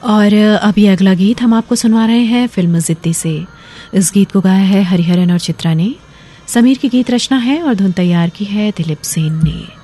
और अभी अगला गीत हम आपको सुनवा रहे हैं फिल्म जिद्दी से। इस गीत को गाया है हरिहरन और चित्रा ने। समीर की गीत रचना है और धुन तैयार की है दिलीप सेन ने।